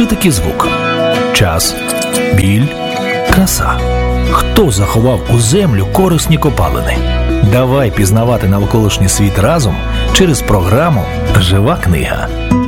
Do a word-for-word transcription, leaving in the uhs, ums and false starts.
чи таки звук? Час, біль, краса. Хто заховав у землю корисні копалини? Давай пізнавати навколишній світ разом через програму «Жива книга».